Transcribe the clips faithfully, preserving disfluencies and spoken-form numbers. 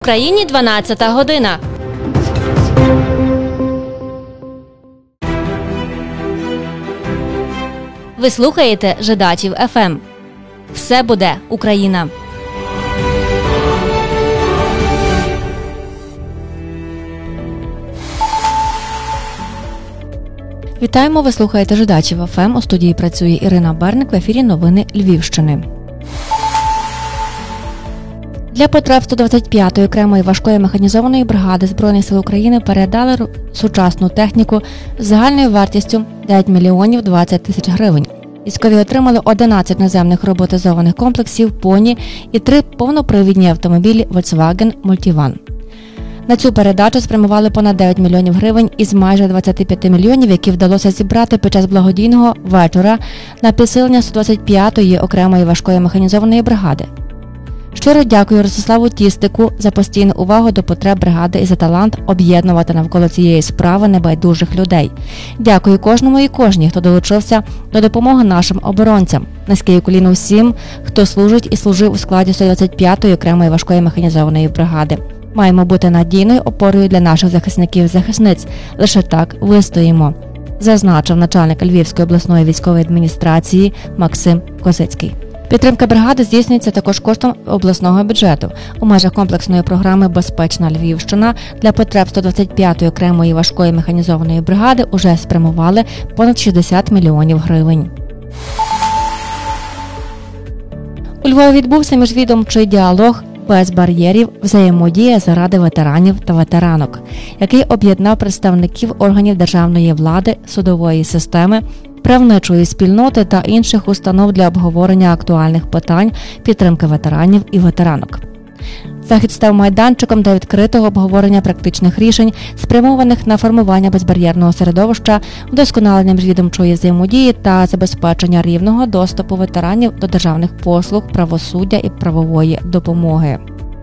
В Україні дванадцята година. Ви слухаєте Жидачів еф ем. Все буде Україна. Вітаємо, ви слухаєте Жидачів еф ем. У студії працює Ірина Берник, в ефірі новини Львівщини. Для потреб сто двадцять п'ятої окремої важкої механізованої бригади Збройних сил України передали сучасну техніку з загальною вартістю дев'ять мільйонів двадцять тисяч гривень. Військові отримали одинадцять наземних роботизованих комплексів «Поні» і три повнопривідні автомобілі Volkswagen Multivan. На цю передачу спрямували понад дев'ять мільйонів гривень із майже двадцяти п'яти мільйонів, які вдалося зібрати під час благодійного вечора на підсилення сто двадцять п'ятої окремої важкої механізованої бригади. Щиро дякую Ростиславу Тістику за постійну увагу до потреб бригади і за талант об'єднувати навколо цієї справи небайдужих людей. Дякую кожному і кожній, хто долучився до допомоги нашим оборонцям. Низький уклін усім, хто служить і служив у складі сто двадцять п'ятої окремої важкої механізованої бригади. Маємо бути надійною опорою для наших захисників і захисниць. Лише так вистоїмо, зазначив начальник Львівської обласної військової адміністрації Максим Козицький. Підтримка бригади здійснюється також коштом обласного бюджету. У межах комплексної програми «Безпечна Львівщина» для потреб сто двадцять п'ятої окремої важкої механізованої бригади уже спрямували понад шістдесят мільйонів гривень. У Львові відбувся міжвідомчий діалог «Без бар'єрів. Взаємодія заради ветеранів та ветеранок», який об'єднав представників органів державної влади, судової системи, правничої спільноти та інших установ для обговорення актуальних питань підтримки ветеранів і ветеранок. Захід став майданчиком для відкритого обговорення практичних рішень, спрямованих на формування безбар'єрного середовища, вдосконалення міжвідомчої взаємодії та забезпечення рівного доступу ветеранів до державних послуг, правосуддя і правової допомоги.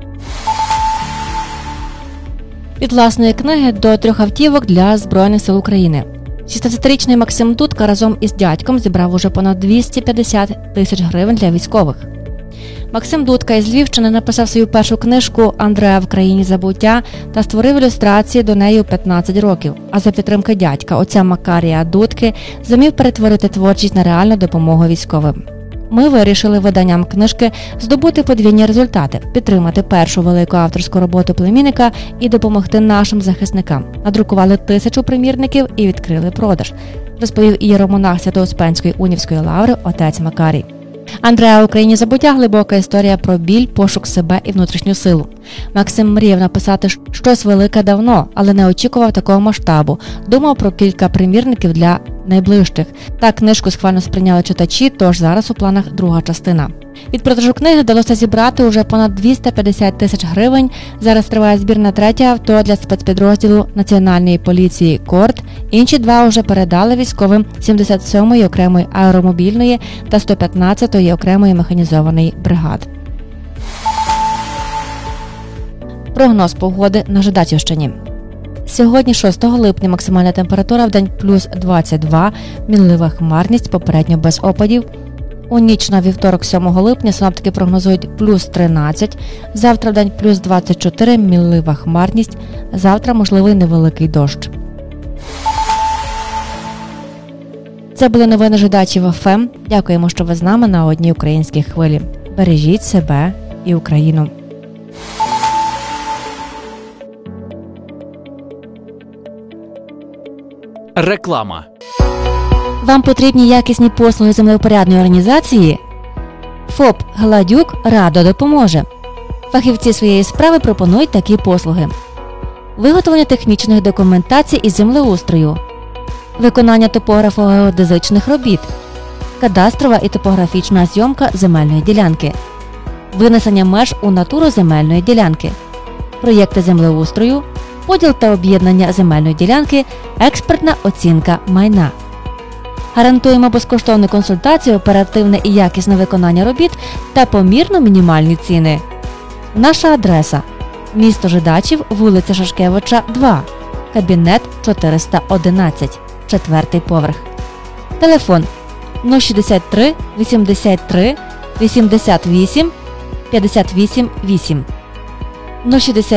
Від власної книги до трьох автівок для Збройних сил України. шістнадцятирічний Максим Дудка разом із дядьком зібрав уже понад двісті п'ятдесят тисяч гривень для військових. Максим Дудка із Львівщини написав свою першу книжку «Андреа в країні забуття» та створив ілюстрації до неї у п'ятнадцять років. А за підтримки дядька, отця Макарія Дудки, зумів перетворити творчість на реальну допомогу військовим. Ми вирішили виданням книжки здобути подвійні результати – підтримати першу велику авторську роботу племінника і допомогти нашим захисникам. Надрукували тисячу примірників і відкрили продаж, розповів ієромонах Свято-Успенської унівської лаври отець Макарій. «Андреа в Україні забуття» – глибока історія про біль, пошук себе і внутрішню силу. Максим мріяв написати щось велике давно, але не очікував такого масштабу. Думав про кілька примірників для найближчих. Так книжку схвально сприйняли читачі, тож зараз у планах друга частина. Від продажу книги вдалося зібрати уже понад двісті п'ятдесят тисяч гривень. Зараз триває збір на третє авто для спецпідрозділу Національної поліції «Корд». Інші два вже передали військовим сімдесят сьомої окремої аеромобільної та сто п'ятнадцятої окремої механізованої бригад. Прогноз погоди на Жидачівщині. Сьогодні, шостого липня, максимальна температура в день плюс двадцять два, мінлива хмарність, попередньо без опадів. У ніч на вівторок, сьомого липня, синоптики прогнозують плюс тринадцять, завтра в день плюс двадцять чотири, мінлива хмарність, завтра можливий невеликий дощ. Це були новини Жидачів еф ем. Дякуємо, що ви з нами на одній українській хвилі. Бережіть себе і Україну. Реклама. Вам потрібні якісні послуги землевпорядної організації? ФОП «Гладюк» радо допоможе. Фахівці своєї справи пропонують такі послуги: виготовлення технічних документацій із землеустрою, виконання топографо-геодезичних робіт, кадастрова і топографічна зйомка земельної ділянки, винесення меж у натуру земельної ділянки, проєкти землеустрою, поділ та об'єднання земельної ділянки, експертна оцінка майна. Гарантуємо безкоштовну консультацію, оперативне і якісне виконання робіт та помірно мінімальні ціни. Наша адреса – місто Жидачів, вулиця Шашкевича, два, кабінет чотириста одинадцять, четвертий поверх. Телефон нуль шістдесят три вісімдесят три вісімдесят вісім п'ятдесят вісім вісім. нуль шістдесят